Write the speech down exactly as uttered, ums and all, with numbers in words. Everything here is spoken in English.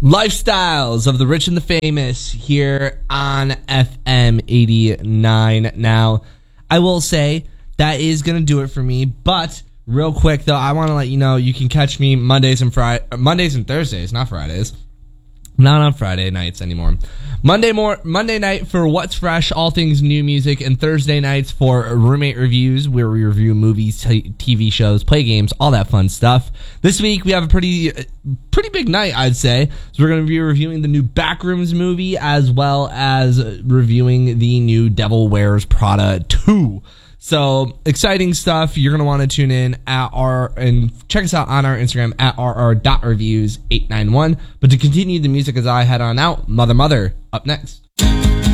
Lifestyles of the Rich and the Famous here on F M eighty-nine. Now, I will say that is going to do it for me, but real quick though, I want to let you know you can catch me Mondays and Friday, Mondays and Thursdays, not Fridays. Not on Friday nights anymore. Monday more Monday night for What's Fresh, all things new music, and Thursday nights for Roommate Reviews, where we review movies, t- TV shows, play games, all that fun stuff. This week we have a pretty pretty big night, I'd say. So we're going to be reviewing the new Backrooms movie as well as reviewing the new Devil Wears Prada two. So, exciting stuff. You're going to want to tune in at our, and check us out on our Instagram at r r dot reviews eight nine one. But to continue the music as I head on out, Mother Mother, up next.